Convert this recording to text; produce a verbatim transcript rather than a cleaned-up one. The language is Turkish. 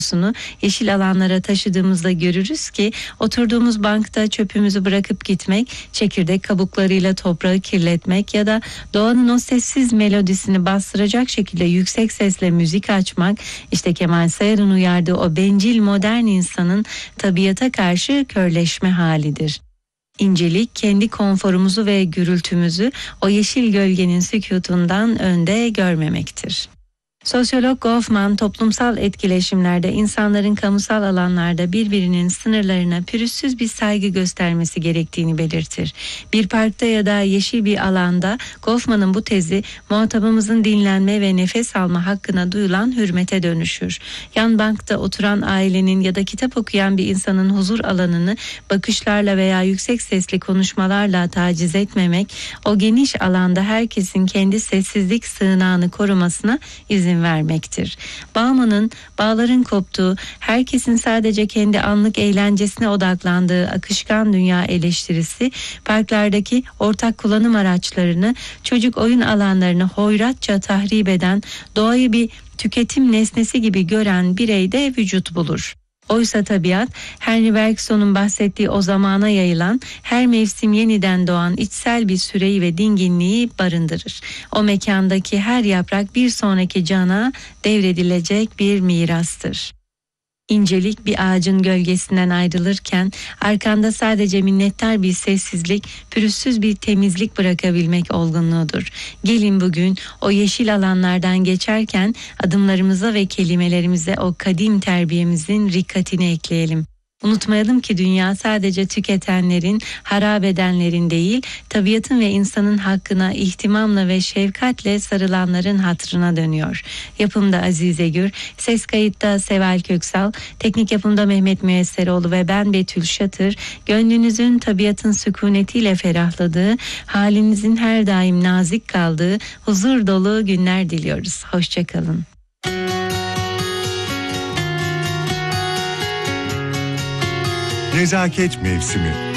yeşil alanlara taşıdığımızda görürüz ki oturduğumuz bankta çöpümüzü bırakıp gitmek, çekirdek kabuklarıyla toprağı kirletmek ya da doğanın o sessiz melodisini bastıracak şekilde yüksek sesle müzik açmak, işte Kemal Sayar'ın uyardığı o bencil modern insanın tabiata karşı körleşme halidir. İncelik, kendi konforumuzu ve gürültümüzü o yeşil gölgenin sükutundan önde görmemektir. Sosyolog Goffman, toplumsal etkileşimlerde insanların kamusal alanlarda birbirinin sınırlarına pürüzsüz bir saygı göstermesi gerektiğini belirtir. Bir parkta ya da yeşil bir alanda Goffman'ın bu tezi muhatabımızın dinlenme ve nefes alma hakkına duyulan hürmete dönüşür. Yan bankta oturan ailenin ya da kitap okuyan bir insanın huzur alanını bakışlarla veya yüksek sesli konuşmalarla taciz etmemek, o geniş alanda herkesin kendi sessizlik sığınağını korumasına izin vermektir. Bauman'ın bağların koptuğu, herkesin sadece kendi anlık eğlencesine odaklandığı akışkan dünya eleştirisi, parklardaki ortak kullanım araçlarını, çocuk oyun alanlarını hoyratça tahrip eden, doğayı bir tüketim nesnesi gibi gören bireyde vücut bulur. Oysa tabiat, Henry Bergson'un bahsettiği o zamana yayılan, her mevsim yeniden doğan içsel bir süreyi ve dinginliği barındırır. O mekandaki her yaprak bir sonraki cana devredilecek bir mirastır. İncelik, bir ağacın gölgesinden ayrılırken arkanda sadece minnettar bir sessizlik, pürüzsüz bir temizlik bırakabilmek olgunluğudur. Gelin bugün o yeşil alanlardan geçerken adımlarımıza ve kelimelerimize o kadim terbiyemizin rikkatini ekleyelim. Unutmayalım ki dünya sadece tüketenlerin, harap edenlerin değil, tabiatın ve insanın hakkına ihtimamla ve şefkatle sarılanların hatırına dönüyor. Yapımda Azize Gür, ses kayıtta Seval Köksal, teknik yapımda Mehmet Müyesseroğlu ve ben Betül Şatır, gönlünüzün tabiatın sükunetiyle ferahladığı, halinizin her daim nazik kaldığı, huzur dolu günler diliyoruz. Hoşçakalın. Nezaket mevsimi.